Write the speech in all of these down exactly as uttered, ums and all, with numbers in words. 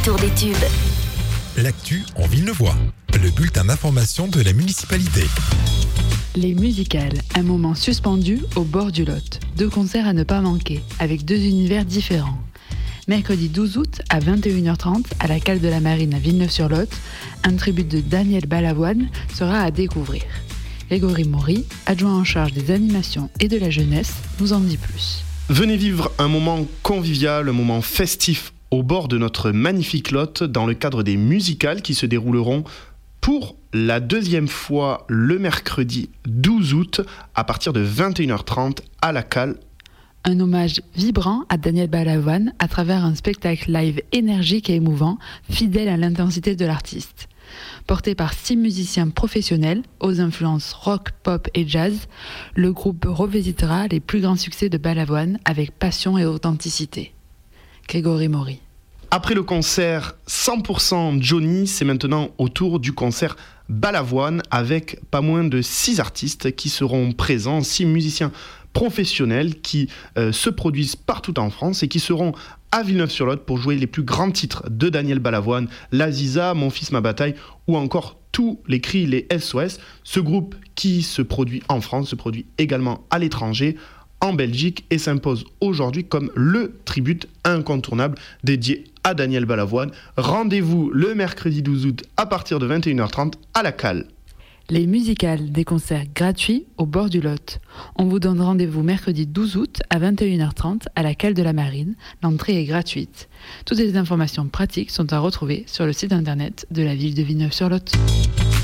retour des tubes. L'actu en Villeneuvois, le bulletin d'information de la municipalité. Les musicales, un moment suspendu au bord du Lot. Deux concerts à ne pas manquer, avec deux univers différents. Mercredi douze août à vingt et une heures trente, à la Cale de la Marine à Villeneuve-sur-Lot, un tribut de Daniel Balavoine sera à découvrir. Grégory Maury, adjoint en charge des animations et de la jeunesse, nous en dit plus. Venez vivre un moment convivial, un moment festif au bord de notre magnifique Lot dans le cadre des musicales qui se dérouleront pour la deuxième fois le mercredi douze août à partir de vingt et une heures trente à la Cale. Un hommage vibrant à Daniel Balavoine à travers un spectacle live énergique et émouvant, fidèle à l'intensité de l'artiste. Porté par six musiciens professionnels aux influences rock, pop et jazz, le groupe revisitera les plus grands succès de Balavoine avec passion et authenticité. Grégory Maury. Après le concert cent pour cent Johnny, c'est maintenant au tour du concert Balavoine avec pas moins de six artistes qui seront présents, six musiciens professionnels qui euh, se produisent partout en France et qui seront à Villeneuve-sur-Lot pour jouer les plus grands titres de Daniel Balavoine, L'Aziza, Mon fils, ma bataille ou encore tous les cris, les S O S. Ce groupe qui se produit en France se produit également à l'étranger, en Belgique, et s'impose aujourd'hui comme le tribut incontournable dédié à Daniel Balavoine. Rendez-vous le mercredi douze août à partir de vingt et une heures trente à la Cale. Les musicales, des concerts gratuits au bord du Lot. On vous donne rendez-vous mercredi douze août à vingt et une heures trente à la Cale de la Marine. L'entrée est gratuite. Toutes les informations pratiques sont à retrouver sur le site internet de la ville de Villeneuve-sur-Lot.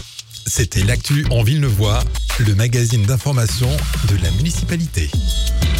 C'était l'actu en Villeneuvois, le magazine d'information de la municipalité.